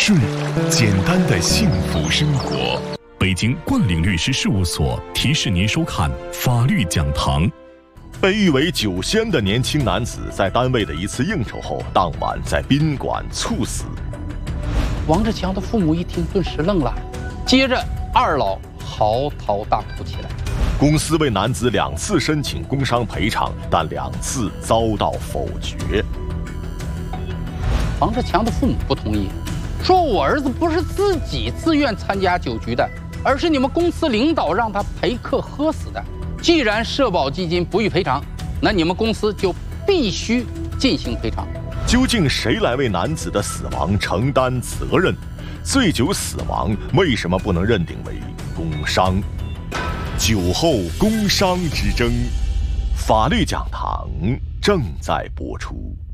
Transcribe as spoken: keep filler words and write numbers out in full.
顺，简单的幸福生活。北京冠领律师事务所提示您收看法律讲堂。 被誉为酒仙的年轻男子在单位的一次应酬后，当晚在宾馆猝死。 王志强的父母一听，顿时愣了，接着二老嚎啕大哭起来。 公司为男子两次申请工伤赔偿，但两次遭到否决。 王志强的父母不同意，说我儿子不是自己自愿参加酒局的，而是你们公司领导让他陪客喝死的。既然社保基金不予赔偿，那你们公司就必须进行赔偿。 究竟谁来为男子的死亡承担责任？醉酒死亡为什么不能认定为工伤？酒后工伤之争，法律讲堂正在播出。